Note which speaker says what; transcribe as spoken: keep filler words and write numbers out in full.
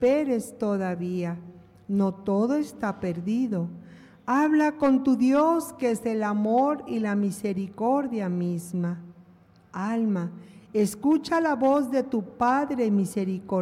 Speaker 1: esperes todavía. No todo está perdido. Habla con tu Dios, que es el amor y la misericordia misma. Alma, escucha la voz de tu Padre misericordioso.